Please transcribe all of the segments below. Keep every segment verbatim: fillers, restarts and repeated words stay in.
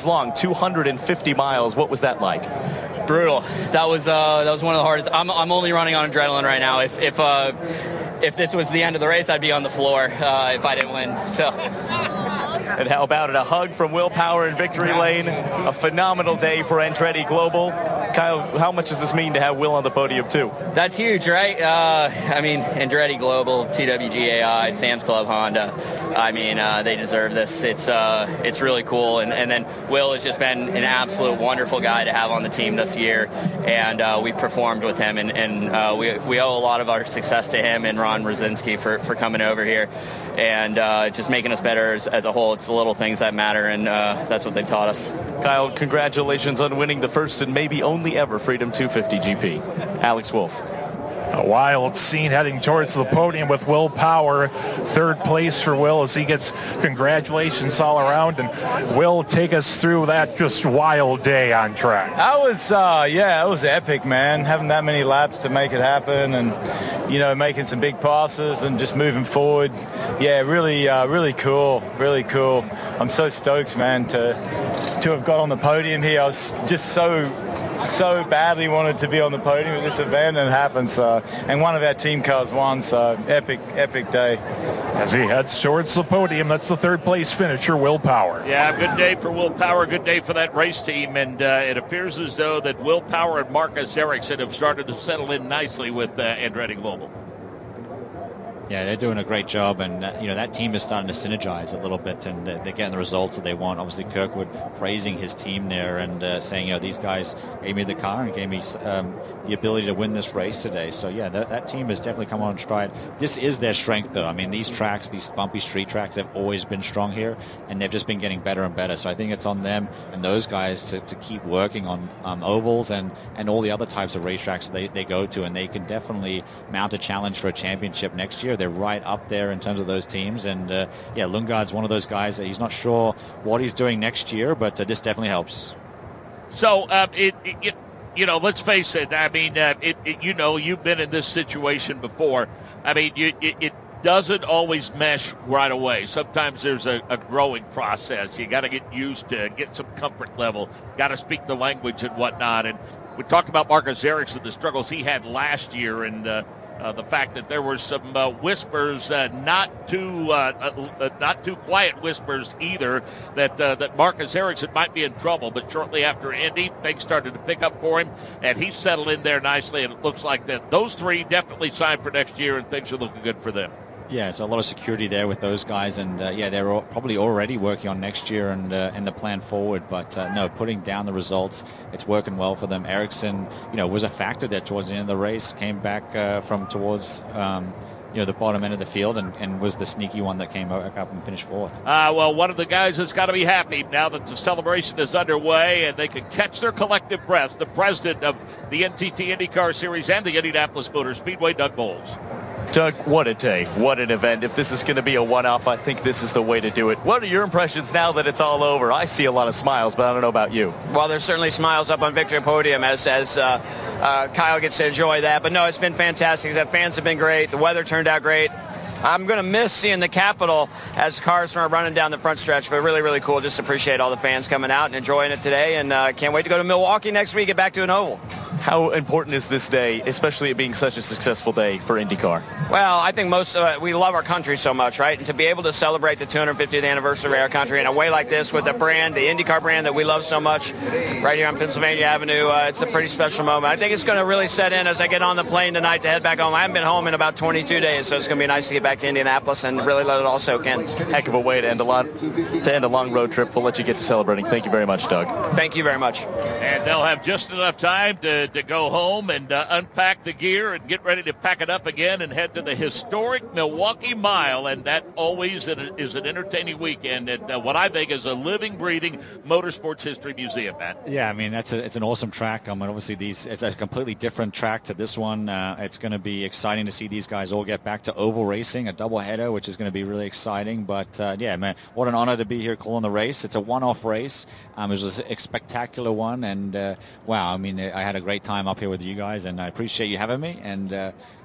miles long, two hundred fifty miles. What was that like? Brutal. That was uh, that was one of the hardest. I'm I'm only running on adrenaline right now. If if uh, if this was the end of the race, I'd be on the floor uh, if I didn't win. So. And how about it? A hug from Will Power in victory lane. A phenomenal day for Andretti Global. Kyle, how much does this mean to have Will on the podium too? That's huge, right? Uh, I mean, Andretti Global, T W G A I, Sam's Club Honda. I mean, uh, they deserve this. It's uh, it's really cool. And, and then Will has just been an absolute wonderful guy to have on the team this year. And uh, we performed with him. And, and uh, we, we owe a lot of our success to him and Ron Brzezinski for, for coming over here and uh, just making us better as, as a whole. It's the little things that matter, and uh, that's what they've taught us. Kyle, congratulations on winning the first and maybe only ever Freedom two fifty G P. Alex Wolf. A wild scene heading towards the podium with Will Power. Third place for Will as he gets congratulations all around. And Will, take us through that just wild day on track. That was, uh, yeah, it was epic, man. Having that many laps to make it happen and, you know, making some big passes and just moving forward. Yeah, really, uh, really cool, really cool. I'm so stoked, man, to, to have got on the podium here. I was just so... so badly wanted to be on the podium at this event, and it happened. So, and one of our team cars won. So epic, epic day. As he heads towards the podium, that's the third place finisher, Will Power. Yeah, good day for Will Power. Good day for that race team, and uh, it appears as though that Will Power and Marcus Ericsson have started to settle in nicely with uh, Andretti Global. Yeah, they're doing a great job, and uh, you know that team is starting to synergize a little bit, and uh, they're getting the results that they want. Obviously, Kirkwood praising his team there and uh, saying, you know, these guys gave me the car and gave me um, the ability to win this race today. So yeah, that, that team has definitely come on stride. This is their strength, though. I mean, these tracks, these bumpy street tracks, they've always been strong here, and they've just been getting better and better. So I think it's on them and those guys to, to keep working on um, ovals and, and all the other types of racetracks they, they go to, and they can definitely mount a challenge for a championship next year. They're right up there in terms of those teams, and uh, yeah, Lundgaard's one of those guys that he's not sure what he's doing next year, but uh, this definitely helps. So uh, it, it, you know, let's face it. I mean, uh, it, it, you know, you've been in this situation before. I mean, you, it, it doesn't always mesh right away. Sometimes there's a, a growing process. You got to get used to, get some comfort level. Got to speak the language and whatnot. And we talked about Marcus Ericsson, the struggles he had last year, and uh, Uh, the fact that there were some uh, whispers, uh, not too uh, uh, not too quiet whispers either, that uh, that Marcus Ericsson might be in trouble. But shortly after Indy, things started to pick up for him, and he settled in there nicely. And it looks like that those three definitely signed for next year, and things are looking good for them. Yeah, so a lot of security there with those guys, and uh, yeah, they're all probably already working on next year and uh, and the plan forward. But uh, no, putting down the results, it's working well for them. Ericsson, you know, was a factor there towards the end of the race. Came back uh, from towards um, you know the bottom end of the field, and, and was the sneaky one that came back up and finished fourth. Uh, well, one of the guys has got to be happy now that the celebration is underway and they can catch their collective breath. The president of the N T T IndyCar Series and the Indianapolis Motor Speedway, Doug Bowles. Doug, what a day. What an event. If this is going to be a one-off, I think this is the way to do it. What are your impressions now that it's all over? I see a lot of smiles, but I don't know about you. Well, there's certainly smiles up on victory podium as, as uh, uh, Kyle gets to enjoy that. But, no, it's been fantastic. The fans have been great. The weather turned out great. I'm going to miss seeing the Capitol as cars are running down the front stretch, but really, really cool. Just appreciate all the fans coming out and enjoying it today, and uh, can't wait to go to Milwaukee next week, get back to an oval. How important is this day, especially it being such a successful day for IndyCar? Well, I think most uh, we love our country so much, right? And to be able to celebrate the two hundred fiftieth anniversary of our country in a way like this with a brand, the IndyCar brand that we love so much, right here on Pennsylvania Avenue, uh, it's a pretty special moment. I think it's going to really set in as I get on the plane tonight to head back home. I haven't been home in about twenty-two days, so it's going to be nice to get back to Indianapolis and really let it all soak in. Heck of a way to end a lot, to end a long road trip. We'll let you get to celebrating. Thank you very much, Doug. Thank you very much. And they'll have just enough time to, to go home and uh, unpack the gear and get ready to pack it up again and head to the historic Milwaukee Mile. And that always is an entertaining weekend at uh, what I think is a living, breathing motorsports history museum, Matt. Yeah, I mean, that's a, it's an awesome track. I mean, obviously, these it's a completely different track to this one. Uh, it's going to be exciting to see these guys all get back to oval racing, a doubleheader, which is going to be really exciting. But, uh, yeah, man, what an honor to be here calling the race. It's a one-off race. Um, it was a spectacular one. And, uh, wow, I mean, I had a great time up here with you guys, and I appreciate you having me. And, uh,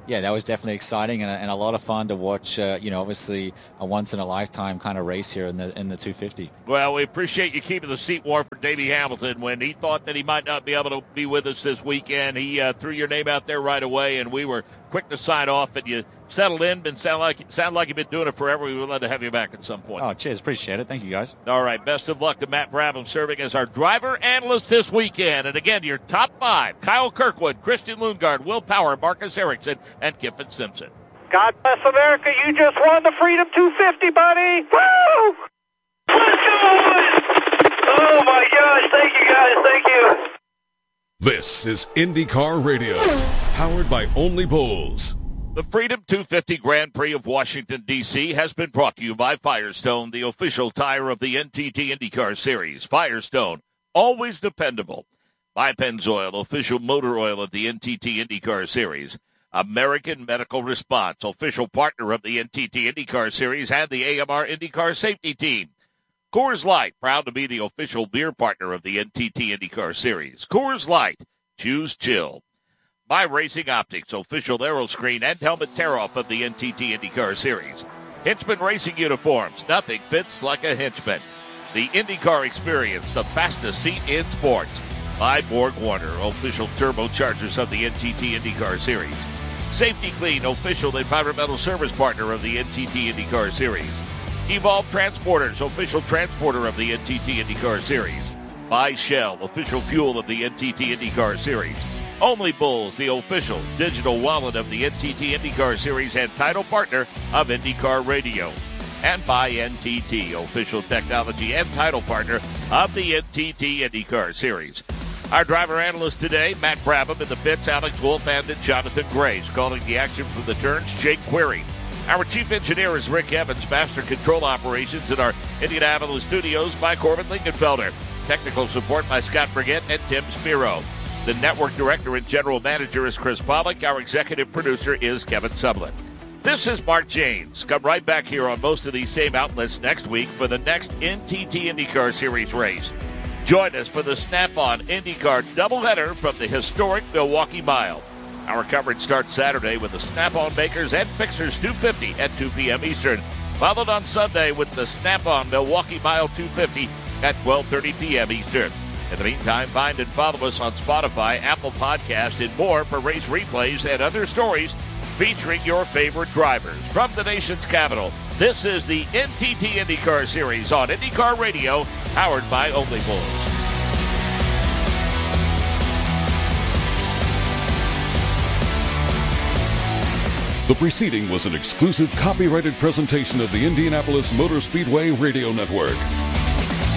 yeah, that was definitely exciting and a, and a lot of fun to watch. Uh, you know, obviously a once-in-a-lifetime kind of race here in the in the two fifty. Well, we appreciate you keeping the seat warm for Davey Hamilton. When he thought that he might not be able to be with us this weekend, he uh, threw your name out there right away, and we were quick to sign off. And you settled in, and sound like sound like you've been doing it forever. We would love to have you back at some point. Oh, cheers. Appreciate it. Thank you, guys. All right. Best of luck to Matt Brabham serving as our driver analyst this weekend. And again, your top five: Kyle Kirkwood, Christian Lundgaard, Will Power, Marcus Ericsson, and Kiffin Simpson. God bless America. You just won the Freedom two fifty, buddy. Woo! Let's go! Oh, my gosh. Thank you, guys. Thank you. This is IndyCar Radio, powered by Only Bulls. The Freedom two fifty Grand Prix of Washington, D C has been brought to you by Firestone, the official tire of the N T T IndyCar Series. Firestone, always dependable. By Pennzoil, official motor oil of the N T T IndyCar Series. American Medical Response, official partner of the N T T IndyCar Series and the A M R IndyCar Safety Team. Coors Light, proud to be the official beer partner of the N T T IndyCar Series. Coors Light, choose chill. By Racing Optics, official aeroscreen and helmet tear-off of the N T T IndyCar Series. Hinchman Racing Uniforms, nothing fits like a Hinchman. The IndyCar Experience, the fastest seat in sports. By Borg Warner, official turbochargers of the N T T IndyCar Series. Safety Clean, official environmental service partner of the N T T IndyCar Series. Evolve Transporters, official transporter of the N T T IndyCar Series. By Shell, official fuel of the N T T IndyCar Series. Only Bulls, the official digital wallet of the N T T IndyCar Series and title partner of IndyCar Radio. And by N T T, official technology and title partner of the N T T IndyCar Series. Our driver analyst today, Matt Brabham, in the pits, Alex Wolf, and Jonathan Grace. Calling the action from the turns, Jake Query. Our chief engineer is Rick Evans. Master control operations in our Indianapolis studios by Corbin Lingenfelder. Technical support by Scott Brigette and Tim Spiro. The network director and general manager is Chris Pollock. Our executive producer is Kevin Sublin. This is Mark Janes. Come right back here on most of these same outlets next week for the next N T T IndyCar Series race. Join us for the Snap-on IndyCar doubleheader from the historic Milwaukee Mile. Our coverage starts Saturday with the Snap-on Makers and Fixers two fifty at two p.m. Eastern, followed on Sunday with the Snap-on Milwaukee Mile two fifty at twelve thirty p.m. Eastern. In the meantime, find and follow us on Spotify, Apple Podcasts, and more for race replays and other stories featuring your favorite drivers. From the nation's capital, this is the N T T IndyCar Series on IndyCar Radio, powered by Only Bulls. The preceding was an exclusive copyrighted presentation of the Indianapolis Motor Speedway Radio Network.